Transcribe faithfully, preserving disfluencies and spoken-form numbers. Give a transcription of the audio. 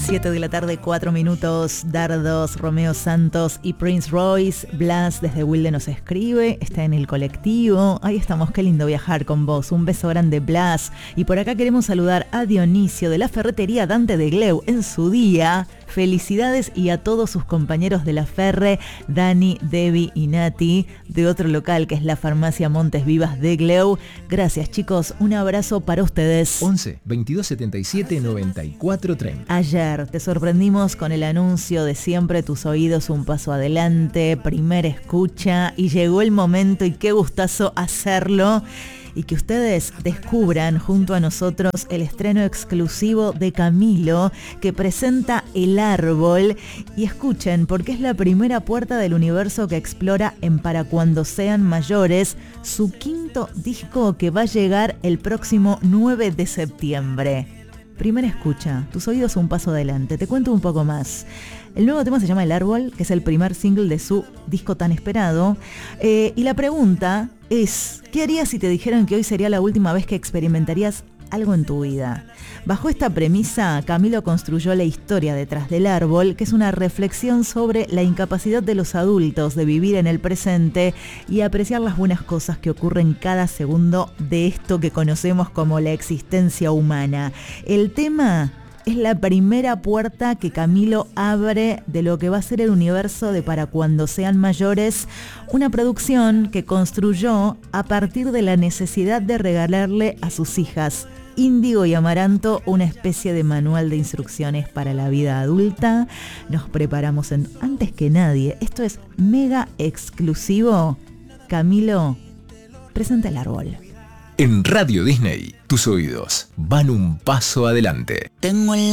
siete de la tarde, cuatro minutos. Dardos, Romeo Santos y Prince Royce. Blas desde Wilde nos escribe, está en el colectivo. Ahí estamos, qué lindo viajar con vos. Un beso grande, Blas. Y por acá queremos saludar a Dionisio de la ferretería Dante de Gleu en su día. Felicidades y a todos sus compañeros de la Ferre, Dani, Debbie y Nati, de otro local que es la farmacia Montes Vivas de Gleu. Gracias, chicos, un abrazo para ustedes. once, veintidós setenta y siete, noventa y cuatro treinta. Ayer te sorprendimos con el anuncio de Siempre tus oídos un paso adelante, primera escucha, y llegó el momento y qué gustazo hacerlo. Y que ustedes descubran junto a nosotros el estreno exclusivo de Camilo, que presenta El Árbol. Y escuchen, porque es la primera puerta del universo que explora en Para Cuando Sean Mayores, su quinto disco que va a llegar el próximo nueve de septiembre. Primera escucha, tus oídos un paso adelante. Te cuento un poco más. El nuevo tema se llama El Árbol, que es el primer single de su disco tan esperado. Eh, y la pregunta es, ¿qué harías si te dijeran que hoy sería la última vez que experimentarías algo en tu vida? Bajo esta premisa, Camilo construyó la historia detrás del Árbol, que es una reflexión sobre la incapacidad de los adultos de vivir en el presente y apreciar las buenas cosas que ocurren cada segundo de esto que conocemos como la existencia humana. El tema es la primera puerta que Camilo abre de lo que va a ser el universo de Para Cuando Sean Mayores, una producción que construyó a partir de la necesidad de regalarle a sus hijas, Índigo y Amaranto, una especie de manual de instrucciones para la vida adulta. Nos preparamos en, antes que nadie, esto es mega exclusivo. Camilo presenta El Árbol. En Radio Disney, tus oídos van un paso adelante. Tengo el